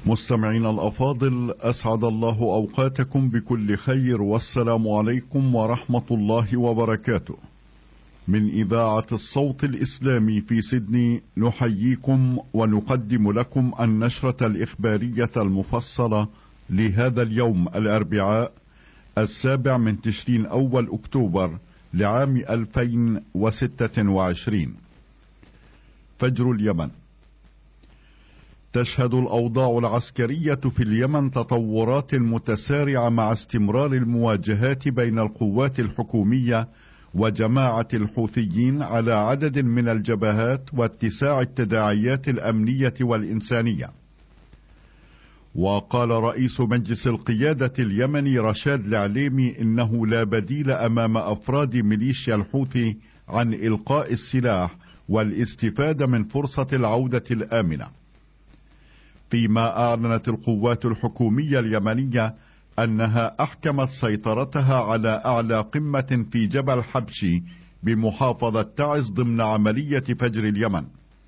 مستمعين الأفاضل، أسعد الله أوقاتكم بكل خير، والسلام عليكم ورحمة الله وبركاته. من إذاعة الصوت الإسلامي في سيدني نحييكم ونقدم لكم النشرة الإخبارية المفصلة لهذا اليوم الأربعاء 7 من تشرين أول أكتوبر لعام 2026. فجر اليمن. تشهد الأوضاع العسكرية في اليمن تطورات متسارعة مع استمرار المواجهات بين القوات الحكومية وجماعة الحوثيين على عدد من الجبهات واتساع التداعيات الأمنية والإنسانية. وقال رئيس مجلس القيادة اليمني رشاد العليمي إنه لا بديل أمام أفراد ميليشيا الحوثي عن إلقاء السلاح والاستفادة من فرصة العودة الآمنة. فيما أعلنت القوات الحكومية اليمنية أنها أحكمت سيطرتها على أعلى قمة في جبل حبشي بمحافظة تعز ضمن عملية فجر اليمن.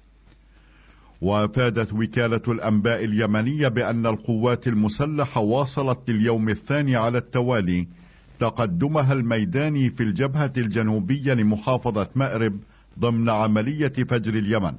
وأفادت وكالة الأنباء اليمنية بأن القوات المسلحة واصلت لليوم الثاني على التوالي تقدمها الميداني في الجبهة الجنوبية لمحافظة مأرب ضمن عملية فجر اليمن.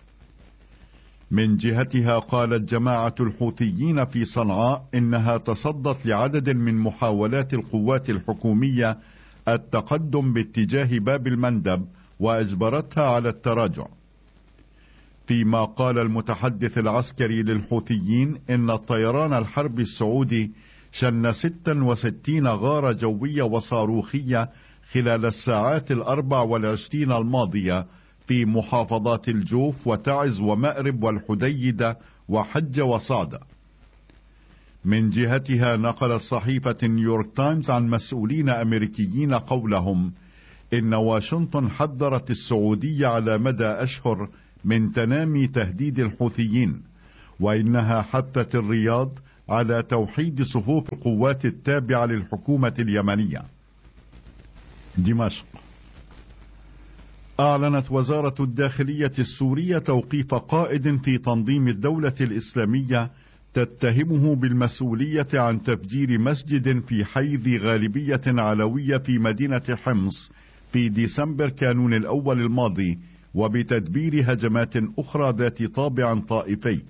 من جهتها قالت جماعة الحوثيين في صنعاء إنها تصدت لعدد من محاولات القوات الحكومية التقدم باتجاه باب المندب وأجبرتها على التراجع. فيما قال المتحدث العسكري للحوثيين إن الطيران الحربي السعودي شن 66 غارة جوية وصاروخية خلال الساعات 24 الماضية في محافظات الجوف وتعز ومأرب والحديدة وحج وصعدة. من جهتها نقلت صحيفة نيويورك تايمز عن مسؤولين أمريكيين قولهم إن واشنطن حذرت السعودية على مدى أشهر من تنامي تهديد الحوثيين، وإنها حثت الرياض على توحيد صفوف القوات التابعة للحكومة اليمنية. دمشق. أعلنت وزارة الداخلية السورية توقيف قائد في تنظيم الدولة الإسلامية تتهمه بالمسؤولية عن تفجير مسجد في حي ذي غالبية علوية في مدينة حمص في ديسمبر كانون الأول الماضي، وبتدبير هجمات أخرى ذات طابع طائفي.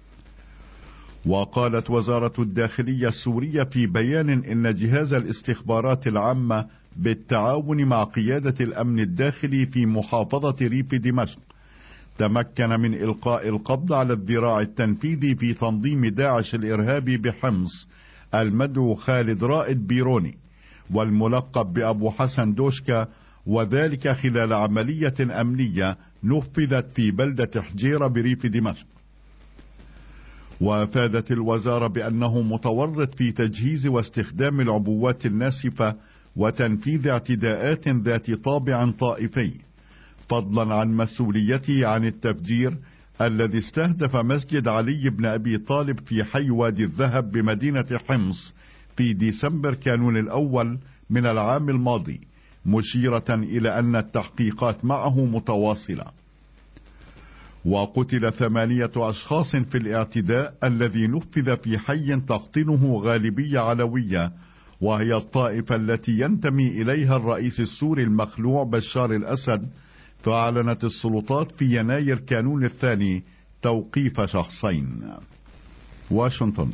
وقالت وزارة الداخلية السورية في بيان إن جهاز الاستخبارات العامة بالتعاون مع قيادة الأمن الداخلي في محافظة ريف دمشق تمكن من إلقاء القبض على الذراع التنفيذي في تنظيم داعش الإرهابي بحمص المدعو خالد رائد بيروني والملقب بأبو حسن دوشكا، وذلك خلال عملية أمنية نفذت في بلدة حجيرة بريف دمشق. وافادت الوزارة بأنه متورط في تجهيز واستخدام العبوات الناسفة وتنفيذ اعتداءات ذات طابع طائفي، فضلا عن مسؤوليته عن التفجير الذي استهدف مسجد علي بن أبي طالب في حي وادي الذهب بمدينة حمص في ديسمبر كانون الأول من العام الماضي، مشيرة إلى أن التحقيقات معه متواصلة. وقتل 8 أشخاص في الاعتداء الذي نفذ في حي تقطنه غالبية علوية، وهي الطائفة التي ينتمي إليها الرئيس السوري المخلوع بشار الأسد. فأعلنت السلطات في يناير كانون الثاني توقيف شخصين. واشنطن.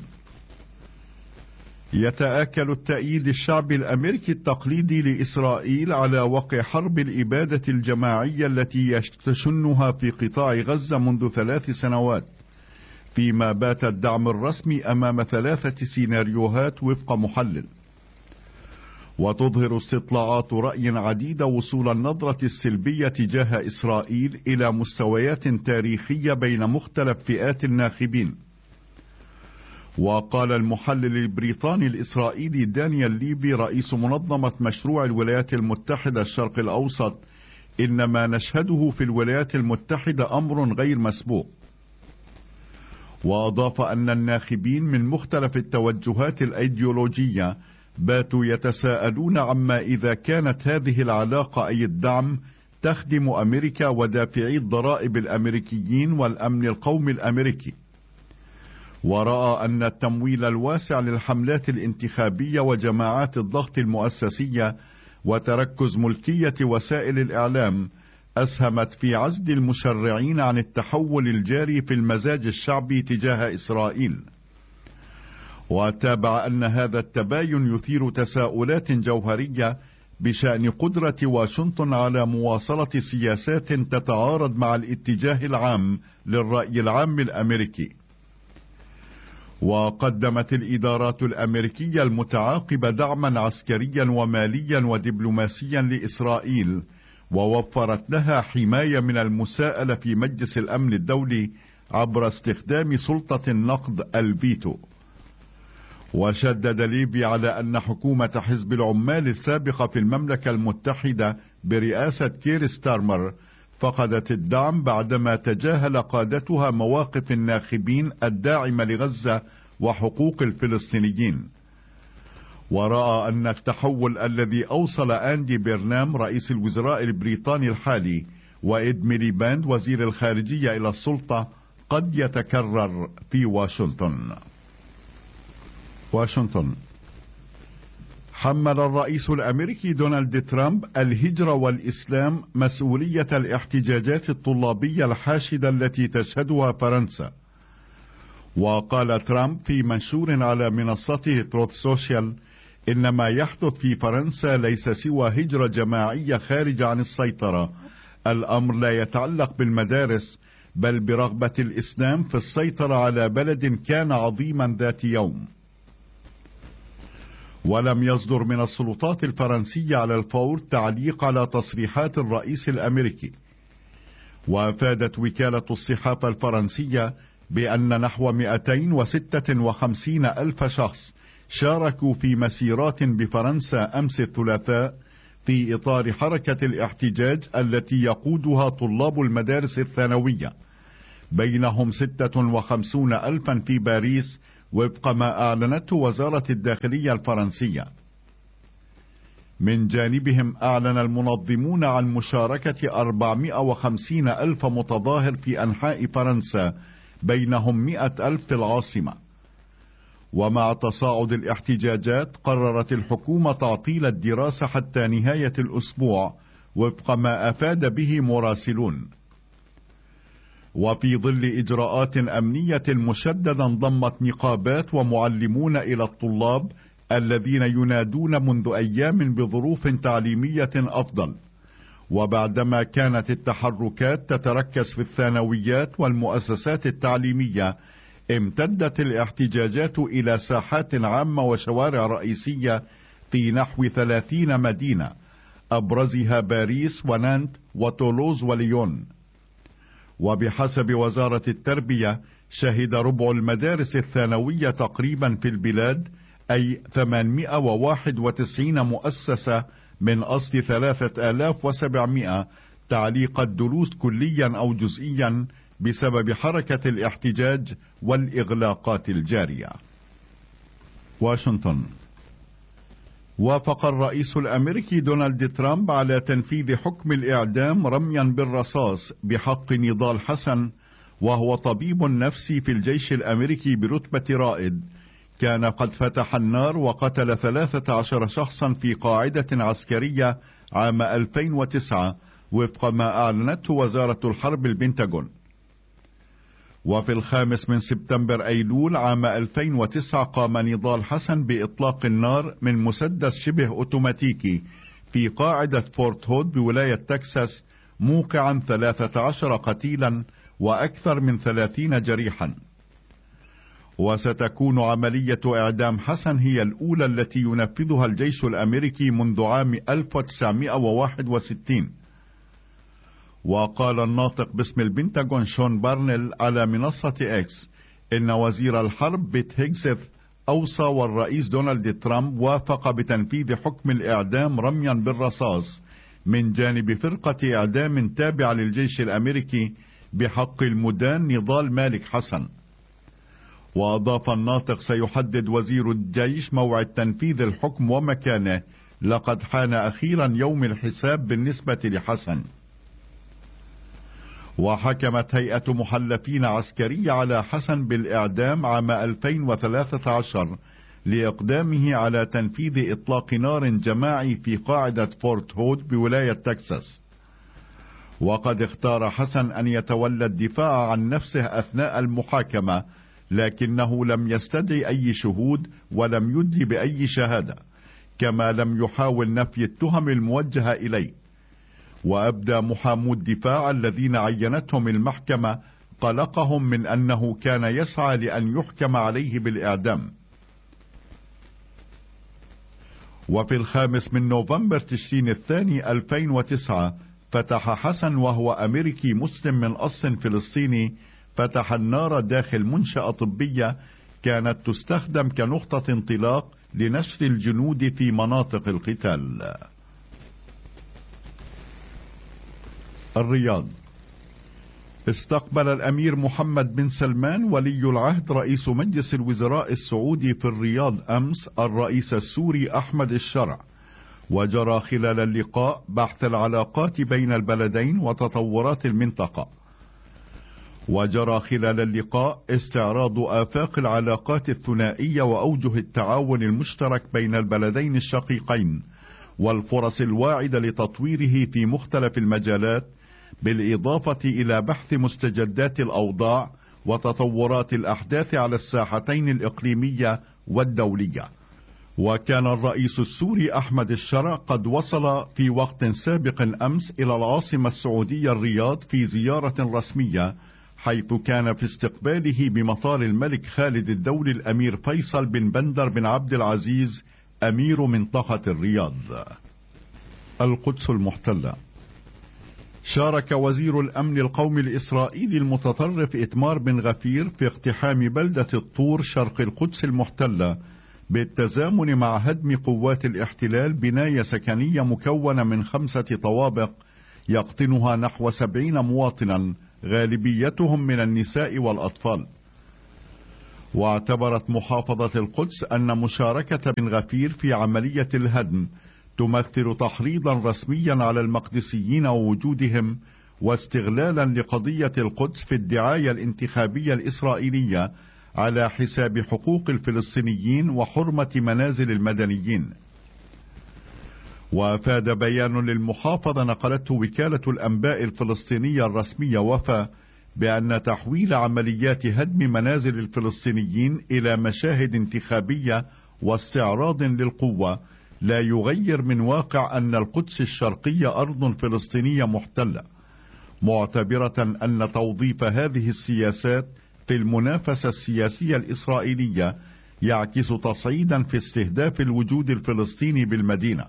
يتآكل التأييد الشعبي الأمريكي التقليدي لإسرائيل على وقع حرب الإبادة الجماعية التي تشنها في قطاع غزة منذ 3 سنوات، فيما بات الدعم الرسمي أمام 3 سيناريوهات وفق محلل. وتظهر استطلاعات رأي عديدة وصول النظرة السلبية تجاه إسرائيل إلى مستويات تاريخية بين مختلف فئات الناخبين. وقال المحلل البريطاني الإسرائيلي دانيال ليبي رئيس منظمة مشروع الولايات المتحدة الشرق الأوسط إن ما نشهده في الولايات المتحدة أمر غير مسبوق. وأضاف أن الناخبين من مختلف التوجهات الأيديولوجية باتوا يتساءلون عما إذا كانت هذه العلاقة أي الدعم تخدم أمريكا ودافعي الضرائب الأمريكيين والأمن القومي الأمريكي. ورأى أن التمويل الواسع للحملات الانتخابية وجماعات الضغط المؤسسية وتركز ملكية وسائل الإعلام أسهمت في عزل المشرعين عن التحول الجاري في المزاج الشعبي تجاه إسرائيل. وتابع أن هذا التباين يثير تساؤلات جوهرية بشأن قدرة واشنطن على مواصلة سياسات تتعارض مع الاتجاه العام للرأي العام الأمريكي. وقدمت الإدارات الأمريكية المتعاقبة دعما عسكريا وماليا ودبلوماسيا لإسرائيل، ووفرت لها حماية من المساءلة في مجلس الأمن الدولي عبر استخدام سلطة النقد الفيتو. وشدد ليبي على أن حكومة حزب العمال السابقة في المملكة المتحدة برئاسة كير ستارمر فقدت الدعم بعدما تجاهل قادتها مواقف الناخبين الداعمة لغزة وحقوق الفلسطينيين. ورأى أن التحول الذي أوصل أندي بيرنام رئيس الوزراء البريطاني الحالي وإد ميليباند وزير الخارجية إلى السلطة قد يتكرر في واشنطن. حمل الرئيس الأمريكي دونالد ترامب الهجرة والإسلام مسؤولية الاحتجاجات الطلابية الحاشدة التي تشهدها فرنسا. وقال ترامب في منشور على منصته تروث سوشيال إن ما يحدث في فرنسا ليس سوى هجرة جماعية خارجة عن السيطرة. الأمر لا يتعلق بالمدارس بل برغبة الإسلام في السيطرة على بلد كان عظيما ذات يوم. ولم يصدر من السلطات الفرنسية على الفور تعليق على تصريحات الرئيس الأمريكي. وافادت وكالة الصحافة الفرنسية بأن نحو 256 ألف شخص شاركوا في مسيرات بفرنسا أمس الثلاثاء في إطار حركة الاحتجاج التي يقودها طلاب المدارس الثانوية، بينهم 56 ألفا في باريس وفق ما أعلنته وزارة الداخلية الفرنسية. من جانبهم أعلن المنظمون عن مشاركة 450 ألف متظاهر في أنحاء فرنسا، بينهم 100 ألف في العاصمة. ومع تصاعد الاحتجاجات قررت الحكومة تعطيل الدراسة حتى نهاية الأسبوع وفق ما أفاد به مراسلون. وفي ظل إجراءات أمنية مشددة انضمت نقابات ومعلمون إلى الطلاب الذين ينادون منذ أيام بظروف تعليمية أفضل. وبعدما كانت التحركات تتركز في الثانويات والمؤسسات التعليمية، امتدت الاحتجاجات إلى ساحات عامة وشوارع رئيسية في نحو 30 مدينة، أبرزها باريس ونانت وتولوز وليون. وبحسب وزارة التربية شهد ربع المدارس الثانوية تقريبا في البلاد، أي 891 مؤسسة من أصل 3700، تعليق الدروس كليا أو جزئيا بسبب حركة الاحتجاج والإغلاقات الجارية. واشنطن. وافق الرئيس الأمريكي دونالد ترامب على تنفيذ حكم الإعدام رميا بالرصاص بحق نضال حسن، وهو طبيب نفسي في الجيش الأمريكي برتبة رائد، كان قد فتح النار وقتل 13 شخصا في قاعدة عسكرية عام 2009 وفق ما أعلنته وزارة الحرب البنتاغون. وفي 5 سبتمبر أيلول عام 2009 قام نضال حسن بإطلاق النار من مسدس شبه أوتوماتيكي في قاعدة فورت هود بولاية تكساس، موقعا 13 قتيلا وأكثر من 30 جريحا. وستكون عملية إعدام حسن هي الأولى التي ينفذها الجيش الأمريكي منذ عام 1961. وقال الناطق باسم البنتاغون شون بارنيل على منصة إكس إن وزير الحرب بيت هيجسث أوصى والرئيس دونالد ترامب وافق بتنفيذ حكم الإعدام رميا بالرصاص من جانب فرقة إعدام تابعة للجيش الأمريكي بحق المدان نضال مالك حسن. وأضاف الناطق سيحدد وزير الجيش موعد تنفيذ الحكم ومكانه، لقد حان أخيرا يوم الحساب بالنسبة لحسن. وحكمت هيئة محلفين عسكرية على حسن بالإعدام عام 2013 لإقدامه على تنفيذ إطلاق نار جماعي في قاعدة فورت هود بولاية تكساس. وقد اختار حسن أن يتولى الدفاع عن نفسه أثناء المحاكمة، لكنه لم يستدعي أي شهود ولم يدلي بأي شهادة، كما لم يحاول نفي التهم الموجهة إليه. وأبدى محامو الدفاع الذين عينتهم المحكمة قلقهم من أنه كان يسعى لأن يحكم عليه بالإعدام. وفي 5 نوفمبر تشرين الثاني 2009 فتح حسن، وهو أمريكي مسلم من أصل فلسطيني، فتح النار داخل منشأة طبية كانت تستخدم كنقطة انطلاق لنشر الجنود في مناطق القتال. الرياض. استقبل الأمير محمد بن سلمان ولي العهد رئيس مجلس الوزراء السعودي في الرياض أمس الرئيس السوري أحمد الشرع، وجرى خلال اللقاء بحث العلاقات بين البلدين وتطورات المنطقة. وجرى خلال اللقاء استعراض آفاق العلاقات الثنائية وأوجه التعاون المشترك بين البلدين الشقيقين والفرص الواعدة لتطويره في مختلف المجالات، بالإضافة إلى بحث مستجدات الأوضاع وتطورات الأحداث على الساحتين الإقليمية والدولية. وكان الرئيس السوري أحمد الشرع قد وصل في وقت سابق أمس إلى العاصمة السعودية الرياض في زيارة رسمية، حيث كان في استقباله بمطار الملك خالد الدولي الأمير فيصل بن بندر بن عبد العزيز أمير منطقة الرياض. القدس المحتلة. شارك وزير الأمن القومي الإسرائيلي المتطرف إتمار بن غفير في اقتحام بلدة الطور شرق القدس المحتلة بالتزامن مع هدم قوات الاحتلال بناية سكنية مكونة من 5 طوابق يقطنها نحو 70 مواطنا غالبيتهم من النساء والأطفال. واعتبرت محافظة القدس أن مشاركة بن غفير في عملية الهدم تمثل تحريضا رسميا على المقدسيين ووجودهم، واستغلالا لقضية القدس في الدعاية الانتخابية الإسرائيلية على حساب حقوق الفلسطينيين وحرمة منازل المدنيين. وافاد بيان للمحافظة نقلته وكالة الأنباء الفلسطينية الرسمية وفا بأن تحويل عمليات هدم منازل الفلسطينيين إلى مشاهد انتخابية واستعراض للقوة لا يغير من واقع أن القدس الشرقية أرض فلسطينية محتلة، معتبرة أن توظيف هذه السياسات في المنافسة السياسية الإسرائيلية يعكس تصعيدا في استهداف الوجود الفلسطيني بالمدينة.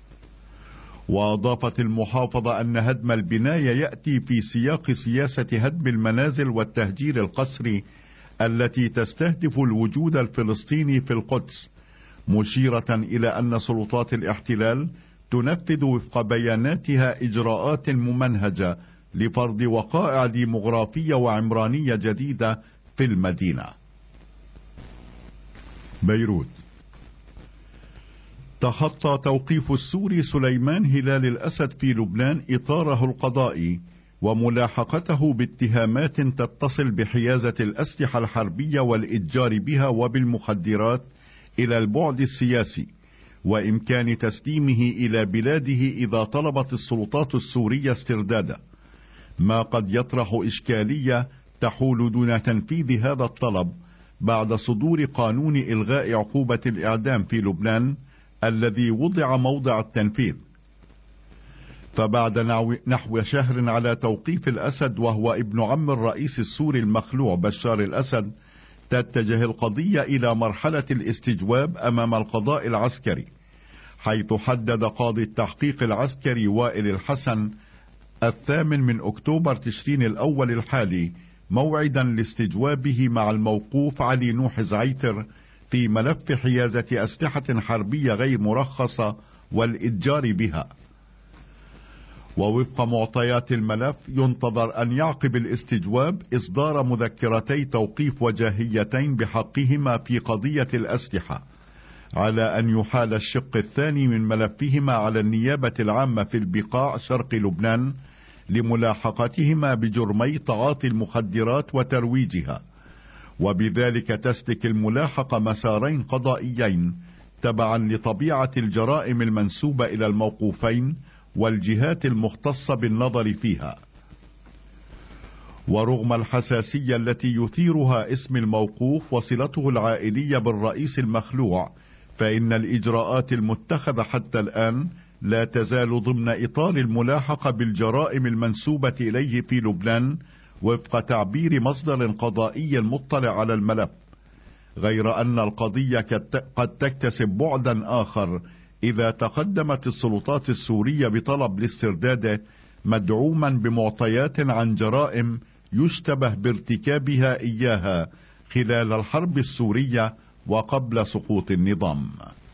وأضافت المحافظة أن هدم البناية يأتي في سياق سياسة هدم المنازل والتهجير القسري التي تستهدف الوجود الفلسطيني في القدس، مشيرة إلى أن سلطات الاحتلال تنفذ وفق بياناتها إجراءات ممنهجة لفرض وقائع ديمغرافية وعمرانية جديدة في المدينة. بيروت. تخطى توقيف السوري سليمان هلال الأسد في لبنان إطاره القضائي وملاحقته باتهامات تتصل بحيازة الأسلحة الحربية والإتجار بها وبالمخدرات إلى البعد السياسي، وإمكان تسليمه إلى بلاده إذا طلبت السلطات السورية استرداده، ما قد يطرح إشكالية تحول دون تنفيذ هذا الطلب بعد صدور قانون إلغاء عقوبة الإعدام في لبنان الذي وضع موضع التنفيذ. فبعد نحو شهر على توقيف الأسد وهو ابن عم الرئيس السوري المخلوع بشار الأسد، تتجه القضية إلى مرحلة الاستجواب أمام القضاء العسكري، حيث حدد قاضي التحقيق العسكري وائل الحسن 8 أكتوبر تشرين الأول الحالي موعدا لاستجوابه مع الموقوف علي نوح زعيتر في ملف حيازة أسلحة حربية غير مرخصة والإتجار بها. ووفق معطيات الملف ينتظر أن يعقب الاستجواب إصدار مذكرتي توقيف وجاهيتين بحقهما في قضية الأسلحة، على أن يحال الشق الثاني من ملفهما على النيابة العامة في البقاع شرق لبنان لملاحقتهما بجرمي تعاطي المخدرات وترويجها، وبذلك تسلك الملاحقة مسارين قضائيين تبعا لطبيعة الجرائم المنسوبة إلى الموقوفين والجهات المختصة بالنظر فيها. ورغم الحساسية التي يثيرها اسم الموقوف وصلته العائلية بالرئيس المخلوع، فإن الإجراءات المتخذة حتى الآن لا تزال ضمن إطار الملاحقة بالجرائم المنسوبة إليه في لبنان وفق تعبير مصدر قضائي مطلع على الملف، غير أن القضية قد تكتسب بعدا آخر إذا تقدمت السلطات السورية بطلب لاسترداده مدعوما بمعطيات عن جرائم يشتبه بارتكابها إياها خلال الحرب السورية وقبل سقوط النظام.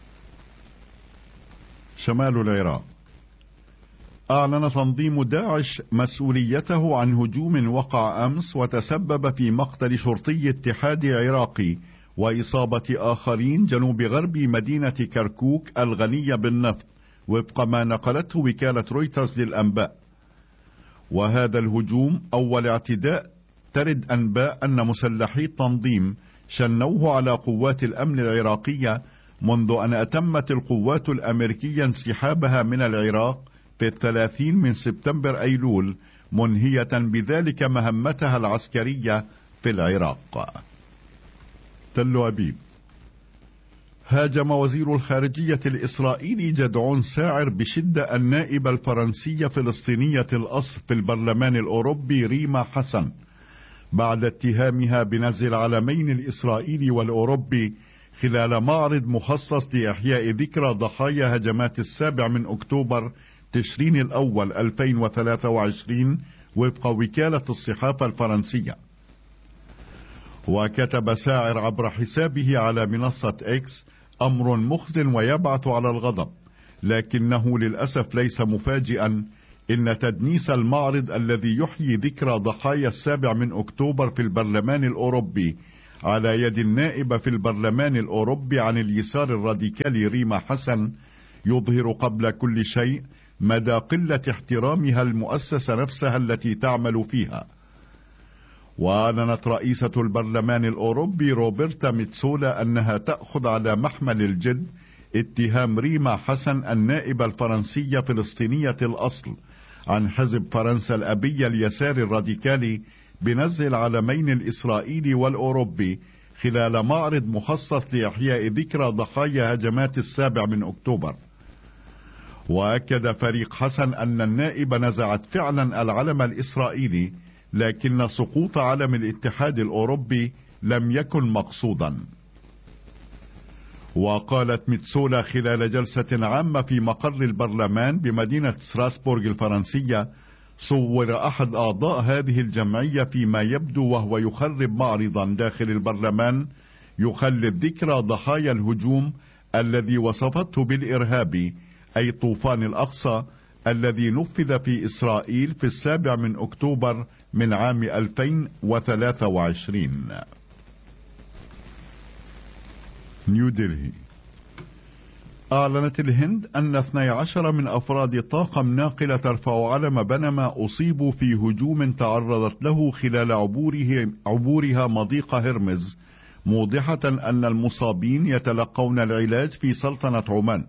شمال العراق. أعلن تنظيم داعش مسؤوليته عن هجوم وقع أمس وتسبب في مقتل شرطي اتحادي عراقي وإصابة آخرين جنوب غرب مدينة كركوك الغنية بالنفط، وفق ما نقلته وكالة رويترز للأنباء. وهذا الهجوم أول اعتداء ترد أنباء أن مسلحي التنظيم شنوه على قوات الأمن العراقية منذ أن أتمت القوات الأمريكية انسحابها من العراق في 30 من سبتمبر أيلول، منهية بذلك مهمتها العسكرية في العراق. تل أبيب. هاجم وزير الخارجية الإسرائيلي جدعون ساعر بشدة النائبة الفرنسية فلسطينية الأصل في البرلمان الأوروبي ريما حسن بعد اتهامها بنزع العلمين الإسرائيلي والأوروبي خلال معرض مخصص لإحياء ذكرى ضحايا هجمات 7 من أكتوبر تشرين الأول 2023 وفق وكالة الصحافة الفرنسية. وكتب ساعر عبر حسابه على منصة إكس: أمر مخزن ويبعث على الغضب، لكنه للأسف ليس مفاجئا، إن تدنيس المعرض الذي يحيي ذكرى ضحايا 7 من أكتوبر في البرلمان الأوروبي على يد النائبة في البرلمان الأوروبي عن اليسار الراديكالي ريما حسن يظهر قبل كل شيء مدى قلة احترامها المؤسسة نفسها التي تعمل فيها. وأعلنت رئيسة البرلمان الأوروبي روبرتا ميتسولا أنها تأخذ على محمل الجد اتهام ريما حسن النائبة الفرنسية فلسطينية الأصل عن حزب فرنسا الأبي اليسار الراديكالي بنزع العلمين الإسرائيلي والأوروبي خلال معرض مخصص لإحياء ذكرى ضحايا هجمات 7 من أكتوبر. وأكد فريق حسن أن النائبة نزعت فعلا العلم الإسرائيلي، لكن سقوط علم الاتحاد الأوروبي لم يكن مقصودا. وقالت ميتسولا خلال جلسة عامة في مقر البرلمان بمدينة ستراسبورغ الفرنسية: صور أحد أعضاء هذه الجمعية فيما يبدو وهو يخرب معرضا داخل البرلمان يخلد ذكرى ضحايا الهجوم الذي وصفته بالإرهابي، أي طوفان الأقصى الذي نفذ في إسرائيل في 7 من أكتوبر من عام 2023. نيودلهي. أعلنت الهند أن 12 من أفراد طاقم ناقلة ترفع علم بنما أصيبوا في هجوم تعرضت له خلال عبورها مضيق هرمز، موضحة أن المصابين يتلقون العلاج في سلطنة عمان.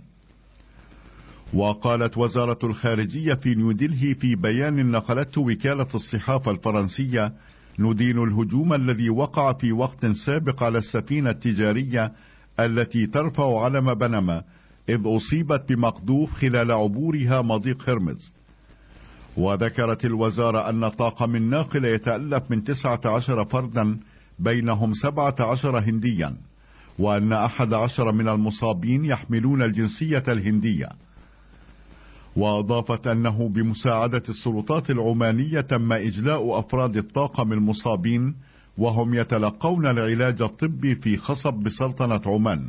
وقالت وزارة الخارجية في نيودلهي في بيان نقلته وكالة الصحافة الفرنسية: ندين الهجوم الذي وقع في وقت سابق على السفينة التجارية التي ترفع علم بنما، إذ أصيبت بمقذوف خلال عبورها مضيق هرمز. وذكرت الوزارة أن طاقم الناقلة يتألف من 19 فردا بينهم 17 هنديا، وأن 11 من المصابين يحملون الجنسية الهندية. وأضافت أنه بمساعدة السلطات العمانية تم إجلاء أفراد الطاقم المصابين وهم يتلقون العلاج الطبي في خصب بسلطنة عمان.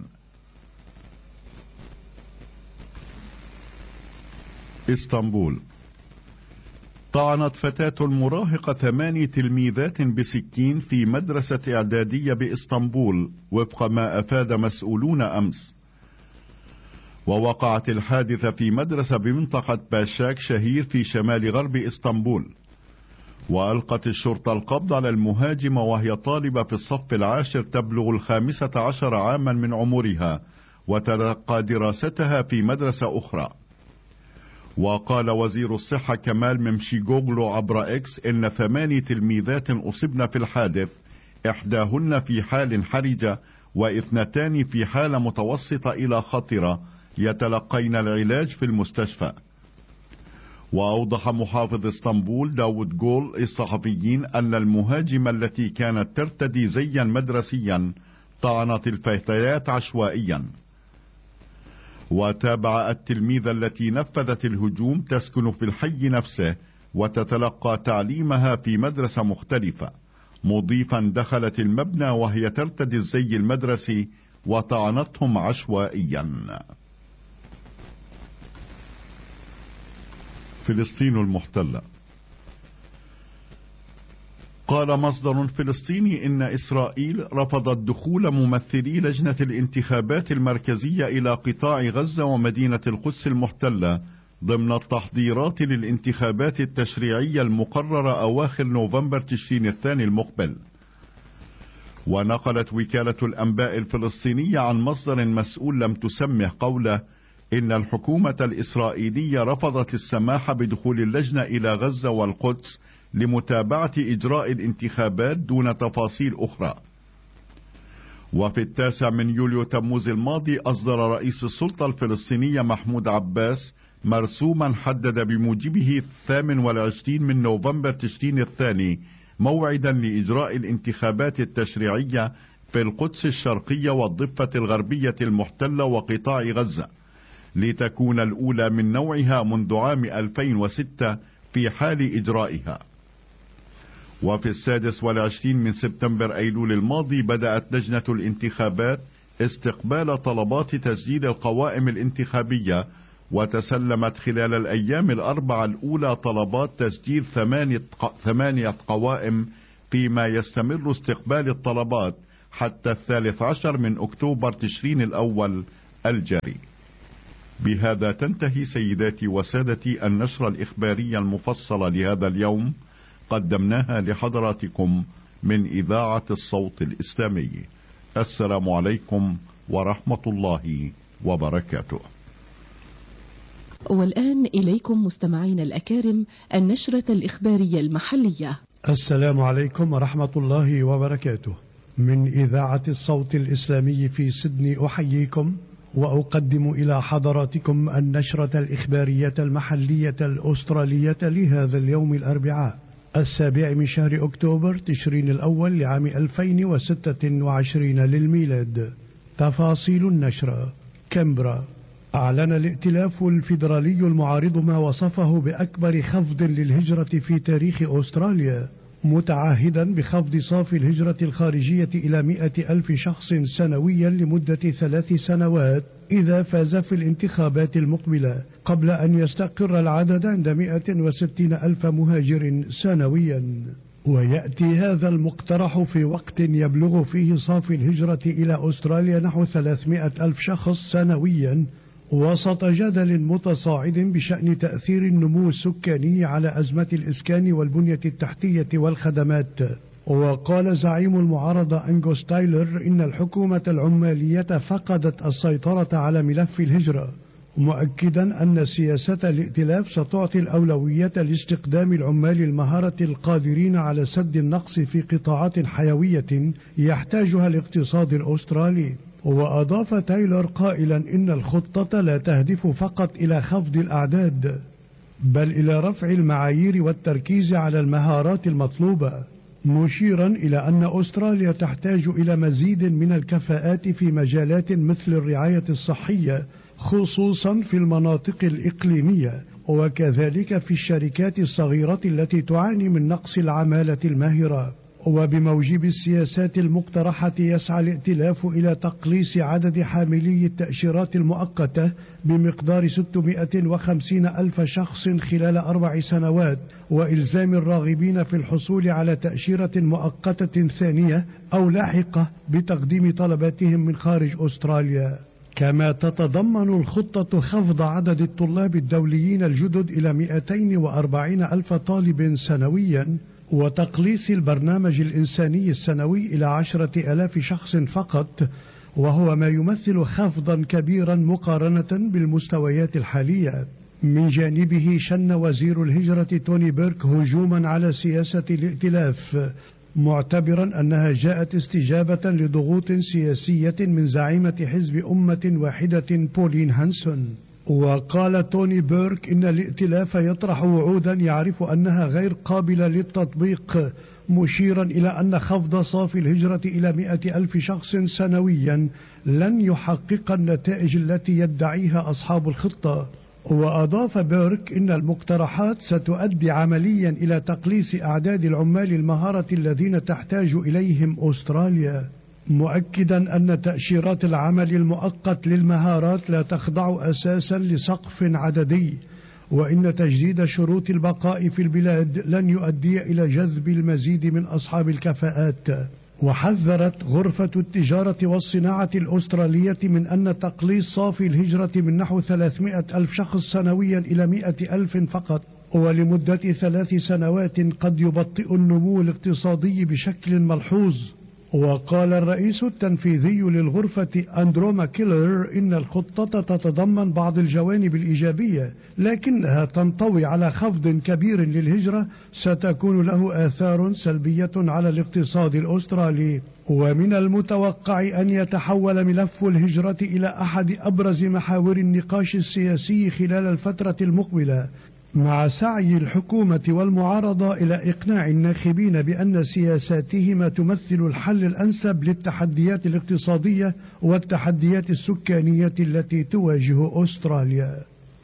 اسطنبول. طعنت فتاة مراهقة 8 تلميذات بسكين في مدرسة إعدادية بإسطنبول وفق ما أفاد مسؤولون أمس. ووقعت الحادثة في مدرسة بمنطقة باشاك شهير في شمال غرب إسطنبول. وألقت الشرطة القبض على المهاجمة وهي طالبة في الصف العاشر تبلغ 15 عاما من عمرها، وتلقى دراستها في مدرسة أخرى. وقال وزير الصحة كمال ممشيغوغلو عبر إكس إن 8 تلميذات أصبن في الحادث، إحداهن في حال حرجة و2 في حالة متوسطة إلى خطرة يتلقين العلاج في المستشفى. وأوضح محافظ اسطنبول داود جول الصحفيين أن المهاجمة التي كانت ترتدي زيا مدرسيا طعنت الفتيات عشوائيا. وتابع التلميذة التي نفذت الهجوم تسكن في الحي نفسه وتتلقى تعليمها في مدرسة مختلفة، مضيفا دخلت المبنى وهي ترتدي الزي المدرسي وطعنتهم عشوائيا. فلسطين المحتلة. قال مصدر فلسطيني إن إسرائيل رفضت دخول ممثلي لجنة الانتخابات المركزية إلى قطاع غزة ومدينة القدس المحتلة ضمن التحضيرات للانتخابات التشريعية المقررة أواخر نوفمبر تشرين الثاني المقبل. ونقلت وكالة الأنباء الفلسطينية عن مصدر مسؤول لم تسمه قوله إن الحكومة الإسرائيلية رفضت السماح بدخول اللجنة إلى غزة والقدس لمتابعة إجراء الانتخابات دون تفاصيل أخرى. وفي 9 يوليو تموز الماضي أصدر رئيس السلطة الفلسطينية محمود عباس مرسوما حدد بموجبه 28 نوفمبر تشرين الثاني موعدا لإجراء الانتخابات التشريعية في القدس الشرقية والضفة الغربية المحتلة وقطاع غزة، لتكون الأولى من نوعها منذ عام 2006 في حال إجرائها. وفي 26 سبتمبر أيلول الماضي بدأت لجنة الانتخابات استقبال طلبات تسجيل القوائم الانتخابية، وتسلمت خلال الأيام الأربعة الأولى طلبات تسجيل 8 قوائم، فيما يستمر استقبال الطلبات حتى 13 من أكتوبر تشرين الأول الجاري. بهذا تنتهي سيداتي وسادتي النشرة الإخبارية المفصلة لهذا اليوم، قدمناها لحضراتكم من إذاعة الصوت الإسلامي. السلام عليكم ورحمة الله وبركاته. والآن إليكم مستمعين الأكارم النشرة الإخبارية المحلية. السلام عليكم ورحمة الله وبركاته. من إذاعة الصوت الإسلامي في سيدني أحييكم وأقدم إلى حضراتكم النشرة الإخبارية المحلية الأسترالية لهذا اليوم الأربعاء 7 من شهر أكتوبر تشرين الأول لعام 2026 للميلاد. تفاصيل النشرة. كامبرا. أعلن الائتلاف الفيدرالي المعارض ما وصفه بأكبر خفض للهجرة في تاريخ أستراليا، متعهدا بخفض صافي الهجرة الخارجية إلى 100,000 شخص سنويا لمدة 3 سنوات إذا فاز في الانتخابات المقبلة، قبل أن يستقر العدد عند 160,000 مهاجر سنويا. ويأتي هذا المقترح في وقت يبلغ فيه صافي الهجرة إلى أستراليا نحو 300,000 شخص سنويا، وسط جدل متصاعد بشأن تأثير النمو السكاني على أزمة الإسكان والبنية التحتية والخدمات. وقال زعيم المعارضة أنغوس تايلر إن الحكومة العمالية فقدت السيطرة على ملف الهجرة، مؤكدا أن سياسة الائتلاف ستعطي الأولوية لاستقدام العمال المهارة القادرين على سد النقص في قطاعات حيوية يحتاجها الاقتصاد الأسترالي. وأضاف تايلر قائلا إن الخطة لا تهدف فقط إلى خفض الأعداد، بل إلى رفع المعايير والتركيز على المهارات المطلوبة، مشيرا إلى أن أستراليا تحتاج إلى مزيد من الكفاءات في مجالات مثل الرعاية الصحية، خصوصا في المناطق الإقليمية، وكذلك في الشركات الصغيرة التي تعاني من نقص العمالة الماهرة. وبموجب السياسات المقترحة يسعى الائتلاف إلى تقليص عدد حاملي التأشيرات المؤقتة بمقدار 650,000 شخص خلال 4 سنوات، وإلزام الراغبين في الحصول على تأشيرة مؤقتة ثانية أو لاحقة بتقديم طلباتهم من خارج أستراليا. كما تتضمن الخطة خفض عدد الطلاب الدوليين الجدد إلى 240 ألف طالب سنويا، وتقليص البرنامج الإنساني السنوي إلى 10,000 شخص فقط، وهو ما يمثل خفضا كبيرا مقارنة بالمستويات الحالية. من جانبه شن وزير الهجرة توني بيرك هجوما على سياسة الائتلاف، معتبرا أنها جاءت استجابة لضغوط سياسية من زعيمة حزب أمة واحدة بولين هانسون. وقال توني بيرك إن الائتلاف يطرح وعودا يعرف أنها غير قابلة للتطبيق، مشيرا إلى أن خفض صافي الهجرة إلى 100 ألف شخص سنويا لن يحقق النتائج التي يدعيها أصحاب الخطة. وأضاف بيرك إن المقترحات ستؤدي عمليا إلى تقليص أعداد العمال المهارة الذين تحتاج إليهم أستراليا، مؤكدا أن تأشيرات العمل المؤقت للمهارات لا تخضع أساسا لسقف عددي، وإن تجديد شروط البقاء في البلاد لن يؤدي إلى جذب المزيد من أصحاب الكفاءات. وحذرت غرفة التجارة والصناعة الأسترالية من أن تقليص صافي الهجرة من نحو 300 ألف شخص سنويا إلى 100 ألف فقط ولمدة 3 سنوات قد يبطئ النمو الاقتصادي بشكل ملحوظ. وقال الرئيس التنفيذي للغرفة أندرو ماكيلر إن الخطة تتضمن بعض الجوانب الإيجابية، لكنها تنطوي على خفض كبير للهجرة ستكون له آثار سلبية على الاقتصاد الأسترالي. ومن المتوقع أن يتحول ملف الهجرة إلى أحد أبرز محاور النقاش السياسي خلال الفترة المقبلة، مع سعي الحكومة والمعارضة إلى إقناع الناخبين بأن سياساتهما تمثل الحل الأنسب للتحديات الاقتصادية والتحديات السكانية التي تواجه أستراليا.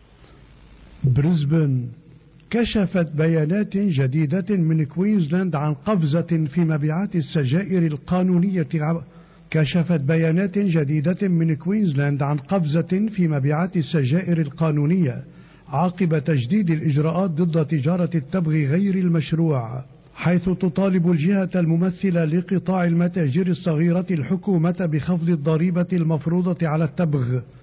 بريسبن. كشفت بيانات جديدة من كوينزلاند عن قفزة في مبيعات السجائر القانونية في مبيعات السجائر القانونية عقب تجديد الإجراءات ضد تجارة التبغ غير المشروع، حيث تطالب الجهة الممثلة لقطاع المتاجر الصغيرة الحكومة بخفض الضريبة المفروضة على التبغ